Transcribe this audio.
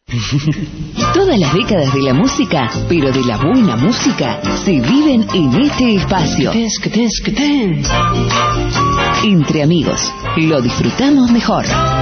Todas las décadas de la música, pero de la buena música, se viven en este espacio. Entre amigos, lo disfrutamos mejor.